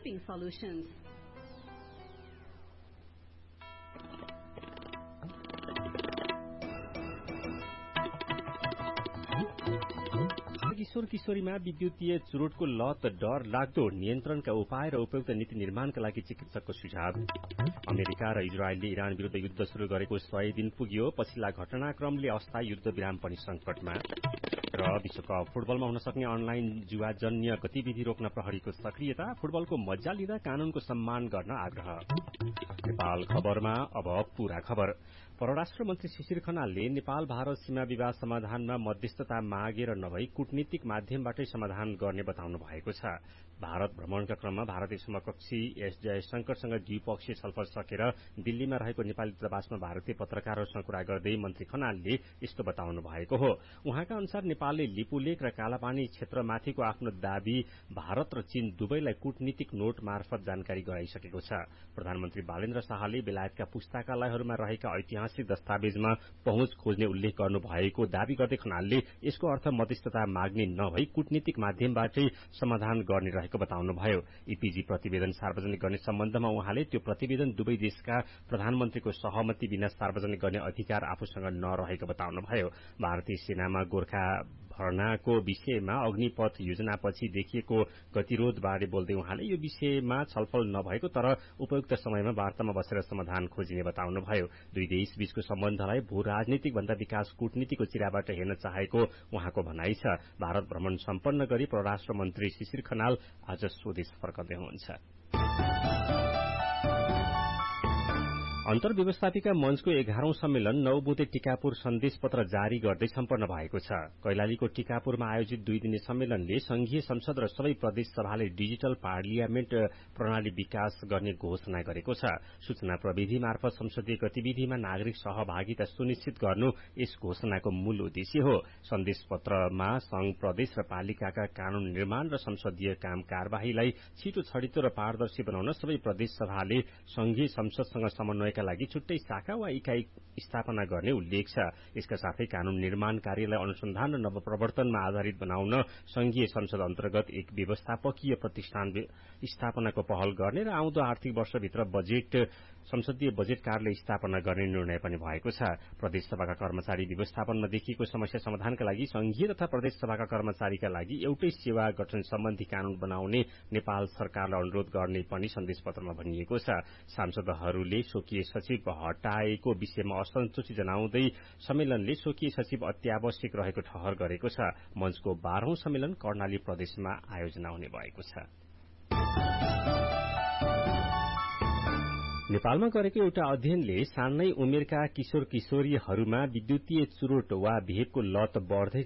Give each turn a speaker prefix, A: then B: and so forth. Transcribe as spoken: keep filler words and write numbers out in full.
A: Shipping Solutions.
B: किशोर किशोरीमा विद्युतीय चुरोटको लत डर लाग्दो नियन्त्रणका उपाय र उपयुक्त नीति निर्माणका लागि चिकित्सकको सुझाव। अमेरिका र इजरायलले इरान विरुद्ध युद्ध शुरू गरेको सय दिन पुग्यो। पछिल्ला घटनाक्रमले अस्थायी युद्ध विराम पनि संकटमा। र विश्वकप फुटबलमा हुन सक्ने अनलाइन जुवाजन्य गतिविधि रोक्न प्रहरीको सक्रियता। फुटबलको मज्जा लिँदा कानूनको सम्मान गर्न आग्रह। नेपाल खबरमा अब पूरा खबर। परराष्ट्र मन्त्री शिशिर खनालले नेपाल भारत सीमा विवाद समाधानमा मध्यस्थता मागेर नभई कूटनीतिक माध्यमबाटै समाधान गर्ने बताउनु भएको छ। भारत भ्रमणका क्रममा भारतीय समकक्षी एस जयशंकरसँग द्विपक्षीय छलफल सकेर दिल्लीमा रहेको नेपाली दूतावासमा भारतीय पत्रकारहरूसँग कुरा गर्दै मन्त्री खनालले यस्तो बताउनु भएको हो। उहाँका अनुसार नेपालले लिपुलेख र कालापानी क्षेत्रमाथिको आफ्नो दाबी भारत र चीन दुवैलाई कूटनीतिक नोट मार्फत जानकारी गराइसकेको छ। प्रधानमन्त्री बालेन्द्र शाहले बेलायतका पुस्तकालयहरूमा रहेका ऐतिहासिक दस्तावेजमा पहुँच खोज्ने उल्लेख गर्नु भएको दावी गर्दै खनालले यसको अर्थ मध्यस्थता माग्ने नभई कूटनीतिक माध्यमबाटै समाधान गर्ने रहेको बताउनुभयो। ईपीजी प्रतिवेदन सार्वजनिक गर्ने सम्बन्धमा उहाँले त्यो प्रतिवेदन दुवै देशका प्रधानमन्त्रीको सहमति बिना सार्वजनिक गर्ने अधिकार आफूसँग नरहेको बताउनुभयो। भारतीय सेनामा गोर्खा भर्नाको विषयमा अग्निपथ योजनापछि देखिएको गतिरोधबारे बोल्दै उहाँले यो विषयमा छलफल नभएको तर उपयुक्त समयमा वार्तामा बसेर समाधान खोजिने बताउनुभयो। दुई देश बीचको सम्बन्धलाई भू राजनीतिक भन्दा विकास कूटनीतिको चिराबाट हेर्न चाहेको उहाँको भनाइ छ। भारत भ्रमण सम्पन्न गरी परराष्ट्र मन्त्री शिशिर खनाल आज स्वदेश फर्कँदै हुनुहुन्छ। अन्तर्व्यवस्थापिका मञ्चको एघारौं सम्मेलन नौ बुधे टिकापुर सन्देश पत्र जारी गर्दै सम्पन्न भएको छ। कैलालीको टिकापुरमा आयोजित दुई दिने सम्मेलनले संघीय संसद र सबै प्रदेश सभाले डिजिटल पार्लियामेन्ट प्रणाली विकास गर्ने घोषणा गरेको छ। सूचना प्रविधि मार्फत संसदीय गतिविधिमा नागरिक सहभागिता सुनिश्चित गर्नु यस घोषणाको मूल उद्देश्य हो। सन्देश पत्रमा संघ प्रदेश र पालिकाका कानून निर्माण र संसदीय काम कार्यवाहीलाई छिटो छडितो र पारदर्शी बनाउन सबै प्रदेश सभाले संघीय संसदसँग समन्वयका लागि छुट्टै शाखा वा इकाई स्थापना गर्ने उल्लेख छ। यसका साथै कानून निर्माण कार्यलाई अनुसन्धान र नवप्रवर्तनमा आधारित बनाउन संघीय संसद अन्तर्गत एक व्यवस्थापकीय प्रतिष्ठान स्थापनाको पहल गर्ने र आउँदो आर्थिक वर्षभित्र बजेट संसदीय बजेट कार्यालय स्थापना गर्ने निर्णय पनि भएको छ। प्रदेश सभाका कर्मचारी व्यवस्थापनमा देखिएको समस्या समाधानका लागि संघीय तथा प्रदेश सभाका कर्मचारीका लागि एउटै सेवा गठन सम्बन्धी कानून बनाउने नेपाल सरकारलाई अनुरोध गर्ने पनि सन्देश पत्रमा भनिएको छ। सांसदहरूले स्वकीय सचिव हटाएको विषयमा असन्तुष्टि जनाउँदै सम्मेलनले स्वकीय सचिव अत्यावश्यक रहेको ठहर गरेको छ। मञ्चको बाह्रौं सम्मेलन कर्णाली प्रदेशमा आयोजना हुने भएको छ। नेपालमा गरेको एउटा अध्ययनले सानै उमेरका किशोर किशोरीहरूमा विद्युतीय चुरोट वा भेपको लत बढ्दै